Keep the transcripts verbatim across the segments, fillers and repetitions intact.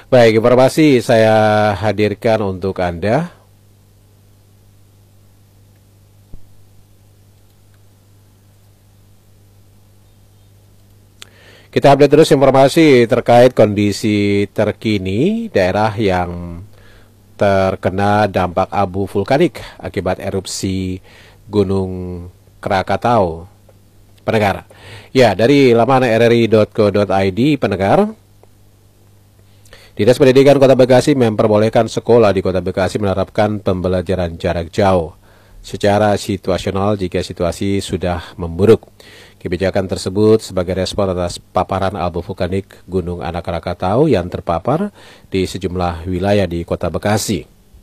Baik, informasi saya hadirkan untuk Anda. Kita update terus informasi terkait kondisi terkini daerah yang terkena dampak abu vulkanik akibat erupsi Gunung Krakatau. Pendengar, ya dari laman r r i dot co dot i d, pendengar, Dinas Pendidikan Kota Bekasi memperbolehkan sekolah di Kota Bekasi menerapkan pembelajaran jarak jauh secara situasional jika situasi sudah memburuk. Kebijakan tersebut sebagai respon atas paparan abu vulkanik Gunung Anak Krakatau yang terpapar di sejumlah wilayah di Kota Bekasi.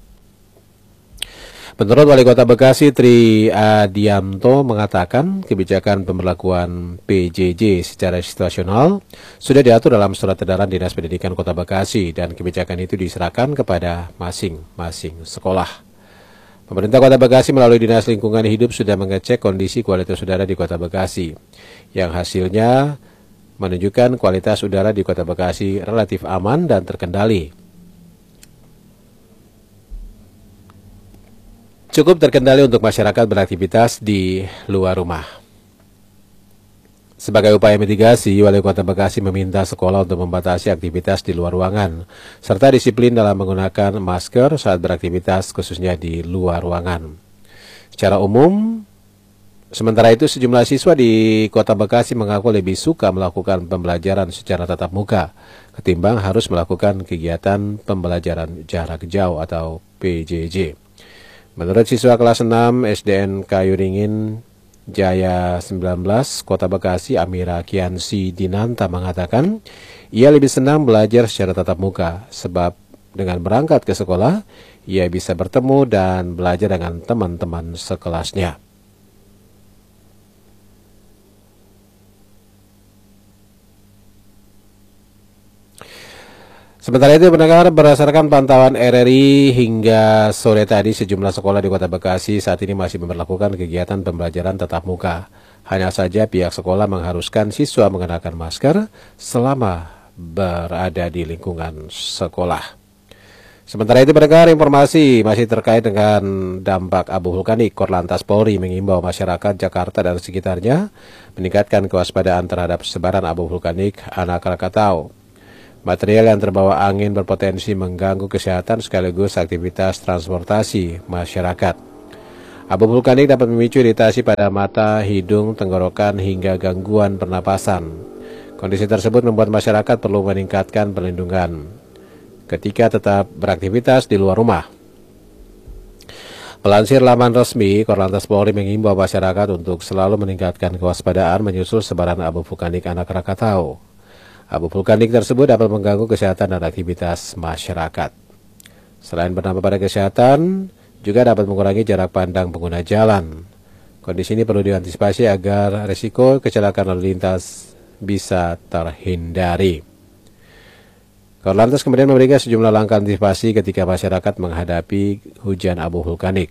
Menurut Wali Kota Bekasi Tri Adianto mengatakan kebijakan pemberlakuan P J J secara situasional sudah diatur dalam surat edaran Dinas Pendidikan Kota Bekasi dan kebijakan itu diserahkan kepada masing-masing sekolah. Pemerintah Kota Bekasi melalui Dinas Lingkungan Hidup sudah mengecek kondisi kualitas udara di Kota Bekasi, yang hasilnya menunjukkan kualitas udara di Kota Bekasi relatif aman dan terkendali. Cukup terkendali untuk masyarakat beraktivitas di luar rumah. Sebagai upaya mitigasi, Wali Kota Bekasi meminta sekolah untuk membatasi aktivitas di luar ruangan, serta disiplin dalam menggunakan masker saat beraktivitas khususnya di luar ruangan. Secara umum, sementara itu sejumlah siswa di Kota Bekasi mengaku lebih suka melakukan pembelajaran secara tatap muka ketimbang harus melakukan kegiatan pembelajaran jarak jauh atau P J J. Menurut siswa kelas enam S D N Kayu Ringin Jaya sembilan belas, Kota Bekasi, Amira Kiansi Dinanta mengatakan ia lebih senang belajar secara tatap muka sebab dengan berangkat ke sekolah ia bisa bertemu dan belajar dengan teman-teman sekelasnya. Sementara itu, pendengar, berdasarkan pantauan R R I hingga sore tadi, sejumlah sekolah di Kota Bekasi saat ini masih memperlakukan kegiatan pembelajaran tatap muka. Hanya saja pihak sekolah mengharuskan siswa mengenakan masker selama berada di lingkungan sekolah. Sementara itu, pendengar, informasi masih terkait dengan dampak abu vulkanik. Korlantas Polri mengimbau masyarakat Jakarta dan sekitarnya meningkatkan kewaspadaan terhadap sebaran abu vulkanik Anak Krakatau. Material yang terbawa angin berpotensi mengganggu kesehatan sekaligus aktivitas transportasi masyarakat. Abu vulkanik dapat memicu iritasi pada mata, hidung, tenggorokan, hingga gangguan pernapasan. Kondisi tersebut membuat masyarakat perlu meningkatkan perlindungan ketika tetap beraktivitas di luar rumah. Melansir laman resmi, Korlantas Polri mengimbau masyarakat untuk selalu meningkatkan kewaspadaan menyusul sebaran abu vulkanik Anak Krakatau. Abu vulkanik tersebut dapat mengganggu kesehatan dan aktivitas masyarakat. Selain berdampak pada kesehatan, juga dapat mengurangi jarak pandang pengguna jalan. Kondisi ini perlu diantisipasi agar risiko kecelakaan lalu lintas bisa terhindari. Korlantas kemudian memberikan sejumlah langkah antisipasi ketika masyarakat menghadapi hujan abu vulkanik.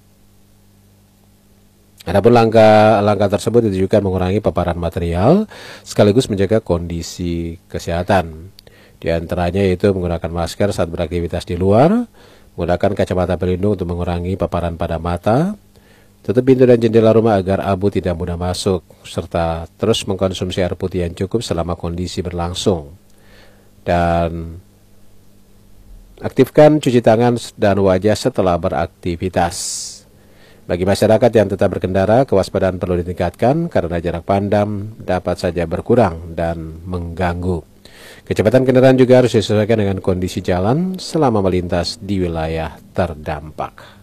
Adapun langkah-langkah tersebut ditujukan mengurangi paparan material sekaligus menjaga kondisi kesehatan. Di antaranya yaitu menggunakan masker saat beraktivitas di luar, menggunakan kacamata pelindung untuk mengurangi paparan pada mata, tutup pintu dan jendela rumah agar abu tidak mudah masuk, serta terus mengkonsumsi air putih yang cukup selama kondisi berlangsung. Dan aktifkan cuci tangan dan wajah setelah beraktivitas. Bagi masyarakat yang tetap berkendara, kewaspadaan perlu ditingkatkan karena jarak pandang dapat saja berkurang dan mengganggu. Kecepatan kendaraan juga harus disesuaikan dengan kondisi jalan selama melintas di wilayah terdampak.